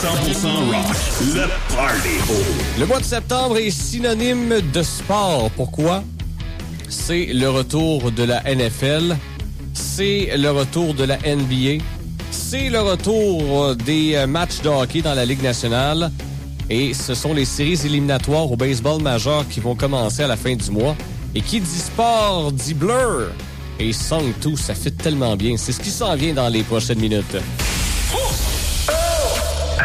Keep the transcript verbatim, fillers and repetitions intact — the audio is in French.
cent pour cent rock, le Party. Le mois de septembre est synonyme de sport. Pourquoi? C'est le retour de la N F L. C'est le retour de la N B A. C'est le retour des matchs de hockey dans la Ligue nationale. Et ce sont les séries éliminatoires au baseball majeur qui vont commencer à la fin du mois. Et qui dit sport dit Blur. Et Song deux, ça fit tellement bien. C'est ce qui s'en vient dans les prochaines minutes.